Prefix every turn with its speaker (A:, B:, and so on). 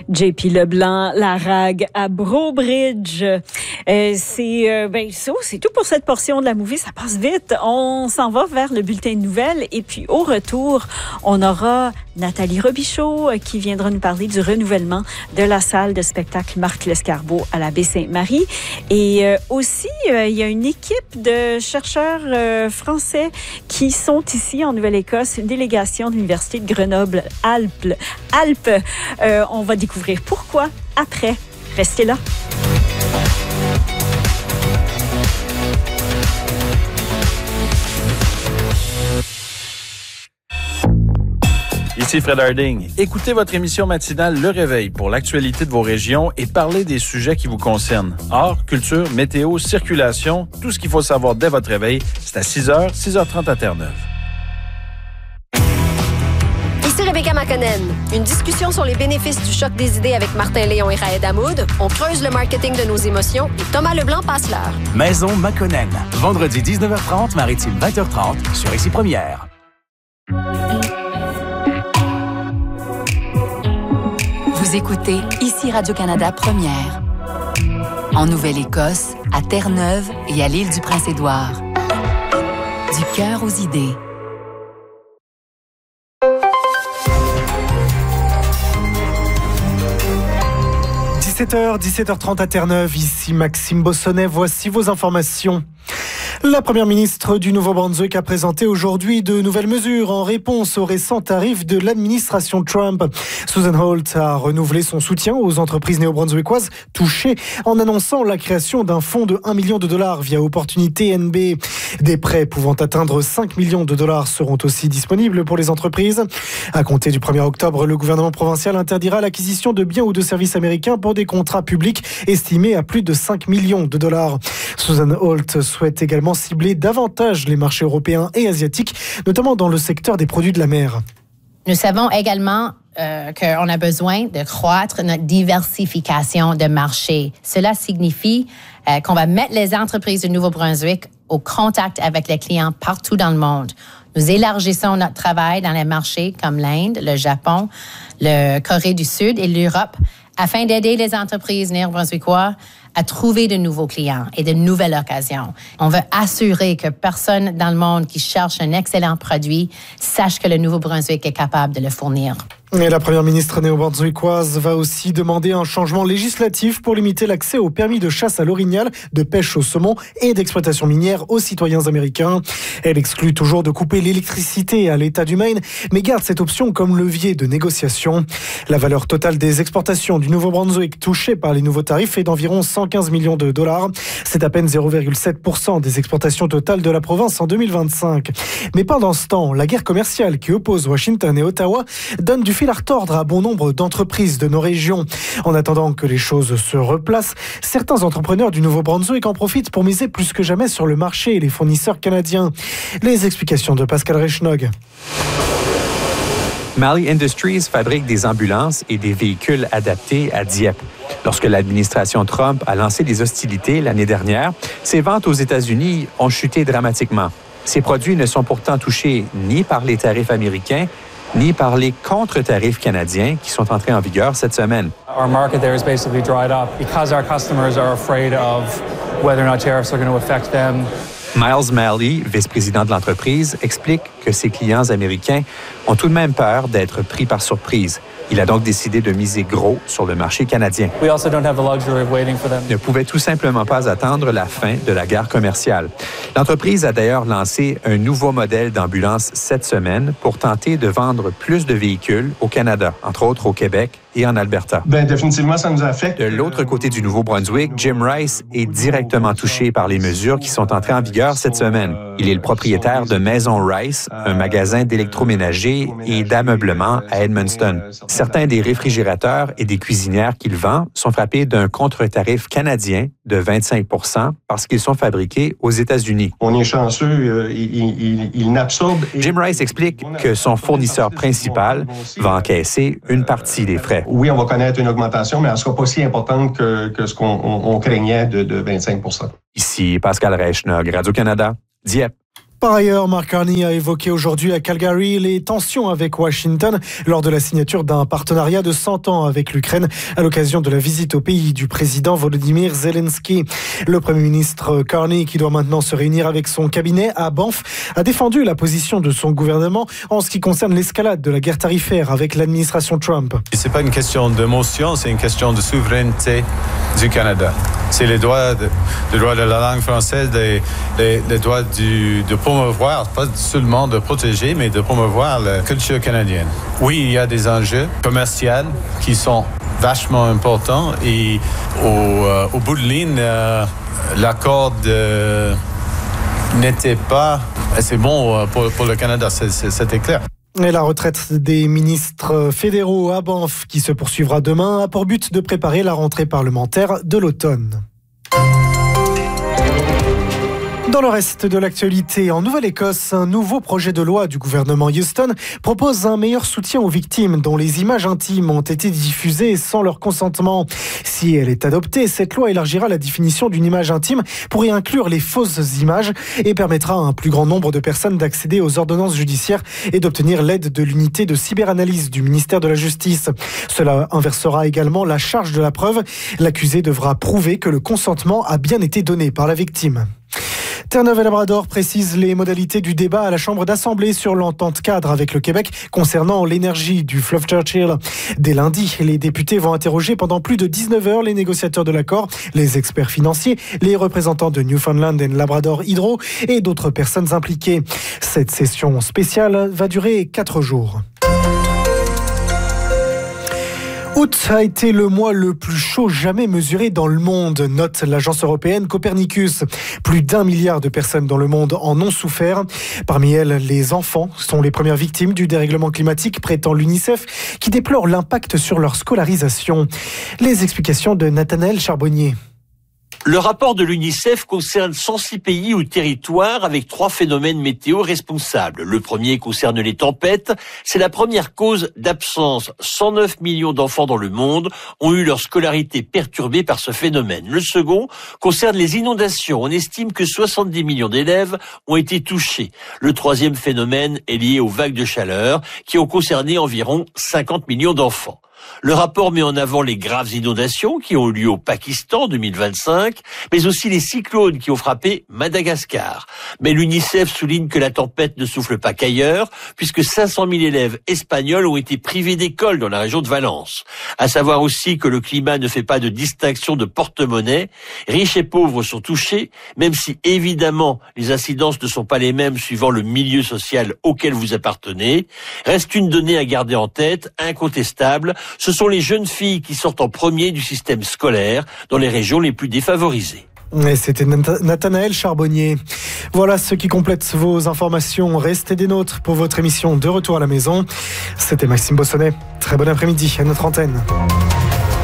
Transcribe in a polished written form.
A: JP Leblanc, la RAG à Brobridge. C'est tout pour cette portion de la movie. Ça passe vite. On s'en va vers le bulletin de nouvelles. Et puis, au retour, on aura Nathalie Robichaud qui viendra nous parler du renouvellement de la salle de spectacle Marc Lescarbot à la Baie-Sainte-Marie. Et aussi, il y a une équipe de chercheurs français qui sont ici en Nouvelle-Écosse, une délégation de l'Université de Grenoble-Alpes. On va découvrir pourquoi après. Restez là.
B: Ici Fred Harding. Écoutez votre émission matinale Le Réveil pour l'actualité de vos régions et parlez des sujets qui vous concernent. Art, culture, météo, circulation, tout ce qu'il faut savoir dès votre réveil, c'est à 6h, 6h30 à Terre-Neuve.
C: Ici Rebecca McConnell. Une discussion sur les bénéfices du choc des idées avec Martin Léon et Raed Hamoud. On creuse le marketing de nos émotions et Thomas Leblanc passe l'heure.
D: Maison McConnell. Vendredi 19h30, Maritime 20h30 sur Ici Première.
E: Vous écoutez Ici Radio-Canada Première. En Nouvelle-Écosse, à Terre-Neuve et à l'île du Prince-Édouard. Du cœur aux idées.
F: – 17h30 à Terre-Neuve, ici Maxime Bossonnet, voici vos informations. La première ministre du Nouveau-Brunswick a présenté aujourd'hui de nouvelles mesures en réponse aux récents tarifs de l'administration Trump. Susan Holt a renouvelé son soutien aux entreprises néo-brunswickoises touchées en annonçant la création d'un fonds de $1 million via Opportunité NB. Des prêts pouvant atteindre $5 millions seront aussi disponibles pour les entreprises. À compter du 1er octobre, le gouvernement provincial interdira l'acquisition de biens ou de services américains pour des contrats publics estimés à plus de $5 millions. Susan Holt souhaite également cibler davantage les marchés européens et asiatiques, notamment dans le secteur des produits de la mer.
G: Nous savons également qu'on a besoin de croître notre diversification de marché. Cela signifie qu'on va mettre les entreprises du Nouveau-Brunswick au contact avec les clients partout dans le monde. Nous élargissons notre travail dans les marchés comme l'Inde, le Japon, le Corée du Sud et l'Europe afin d'aider les entreprises néo-brunswickoises à trouver de nouveaux clients et de nouvelles occasions. On veut assurer que personne dans le monde qui cherche un excellent produit sache que le Nouveau-Brunswick est capable de le fournir.
F: Et la première ministre néo-brunswickoise va aussi demander un changement législatif pour limiter l'accès au permis de chasse à l'orignal, de pêche au saumon et d'exploitation minière aux citoyens américains. Elle exclut toujours de couper l'électricité à l'État du Maine, mais garde cette option comme levier de négociation. La valeur totale des exportations du Nouveau-Brunswick touchées par les nouveaux tarifs est d'environ $115 millions. C'est à peine 0,7% des exportations totales de la province en 2025. Mais pendant ce temps, la guerre commerciale qui oppose Washington et Ottawa donne du fil à retordre à bon nombre d'entreprises de nos régions. En attendant que les choses se replacent, certains entrepreneurs du Nouveau-Brunswick en profitent pour miser plus que jamais sur le marché et les fournisseurs canadiens. Les explications de Pascal Reichnog.
H: Malley Industries fabrique des ambulances et des véhicules adaptés à Dieppe. Lorsque l'administration Trump a lancé des hostilités l'année dernière, ses ventes aux États-Unis ont chuté dramatiquement. Ces produits ne sont pourtant touchés ni par les tarifs américains, ni par les contre-tarifs canadiens qui sont entrés en vigueur cette semaine.
I: Our market there is basically dried up because our customers are afraid of whether or not tariffs are going to affect them.
H: Miles Malley, vice-président de l'entreprise, explique que ses clients américains ont tout de même peur d'être pris par surprise. Il a donc décidé de miser gros sur le marché canadien.
I: We also don't have the luxury of waiting for them.
H: Ne pouvait tout simplement pas attendre la fin de la guerre commerciale. L'entreprise a d'ailleurs lancé un nouveau modèle d'ambulance cette semaine pour tenter de vendre plus de véhicules au Canada, entre autres au Québec et en Alberta.
J: Définitivement, ça nous affecte.
H: De l'autre côté du Nouveau-Brunswick, Jim Rice est directement touché par les mesures qui sont entrées en vigueur cette semaine. Il est le propriétaire de Maison Rice, un magasin d'électroménager et d'ameublement à Edmundston. Certains des réfrigérateurs et des cuisinières qu'il vend sont frappés d'un contre-tarif canadien de 25 % parce qu'ils sont fabriqués aux États-Unis.
J: On est chanceux, il n'absorbe...
H: Jim Rice explique que son fournisseur principal va encaisser une partie des frais.
J: Oui, on va connaître une augmentation, mais elle ne sera pas si importante que ce qu'on craignait de 25 %.
H: Ici Pascal Reichnog, Radio-Canada, Dieppe.
F: Par ailleurs, Mark Carney a évoqué aujourd'hui à Calgary les tensions avec Washington lors de la signature d'un partenariat de 100 ans avec l'Ukraine à l'occasion de la visite au pays du président Volodymyr Zelensky. Le Premier ministre Carney, qui doit maintenant se réunir avec son cabinet à Banff, a défendu la position de son gouvernement en ce qui concerne l'escalade de la guerre tarifaire avec l'administration Trump.
K: C'est pas une question d'émotion, c'est une question de souveraineté du Canada. C'est le droit de la langue française, les droits de promouvoir, pas seulement de protéger, mais de promouvoir la culture canadienne. Oui, il y a des enjeux commerciaux qui sont vachement importants et au bout de ligne, l'accord n'était pas assez bon pour le Canada, c'était clair.
F: Et la retraite des ministres fédéraux à Banff, qui se poursuivra demain, a pour but de préparer la rentrée parlementaire de l'automne. Dans le reste de l'actualité, en Nouvelle-Écosse, un nouveau projet de loi du gouvernement Houston propose un meilleur soutien aux victimes dont les images intimes ont été diffusées sans leur consentement. Si elle est adoptée, cette loi élargira la définition d'une image intime pour y inclure les fausses images et permettra à un plus grand nombre de personnes d'accéder aux ordonnances judiciaires et d'obtenir l'aide de l'unité de cyberanalyse du ministère de la Justice. Cela inversera également la charge de la preuve. L'accusé devra prouver que le consentement a bien été donné par la victime. Terre-Neuve et Labrador précise les modalités du débat à la Chambre d'Assemblée sur l'entente cadre avec le Québec concernant l'énergie du fleuve Churchill. Dès lundi, les députés vont interroger pendant plus de 19 heures les négociateurs de l'accord, les experts financiers, les représentants de Newfoundland et Labrador Hydro et d'autres personnes impliquées. Cette session spéciale va durer 4 jours. Août a été le mois le plus chaud jamais mesuré dans le monde, note l'agence européenne Copernicus. Plus d'1 milliard de personnes dans le monde en ont souffert. Parmi elles, les enfants sont les premières victimes du dérèglement climatique, prétend l'UNICEF, qui déplore l'impact sur leur scolarisation. Les explications de Nathanaël Charbonnier.
L: Le rapport de l'UNICEF concerne 106 pays ou territoires avec 3 phénomènes météo responsables. Le premier concerne les tempêtes. C'est la première cause d'absence. 109 millions d'enfants dans le monde ont eu leur scolarité perturbée par ce phénomène. Le second concerne les inondations. On estime que 70 millions d'élèves ont été touchés. Le troisième phénomène est lié aux vagues de chaleur qui ont concerné environ 50 millions d'enfants. Le rapport met en avant les graves inondations qui ont eu lieu au Pakistan en 2025, mais aussi les cyclones qui ont frappé Madagascar. Mais l'UNICEF souligne que la tempête ne souffle pas qu'ailleurs, puisque 500 000 élèves espagnols ont été privés d'école dans la région de Valence. À savoir aussi que le climat ne fait pas de distinction de porte-monnaie. Riches et pauvres sont touchés, même si évidemment les incidences ne sont pas les mêmes suivant le milieu social auquel vous appartenez. Reste une donnée à garder en tête, incontestable. Ce sont les jeunes filles qui sortent en premier du système scolaire dans les régions les plus défavorisées.
F: Et c'était Nathanaël Charbonnier. Voilà ce qui complète vos informations. Restez des nôtres pour votre émission de Retour à la maison. C'était Maxime Bossonnet. Très bon après-midi à notre antenne.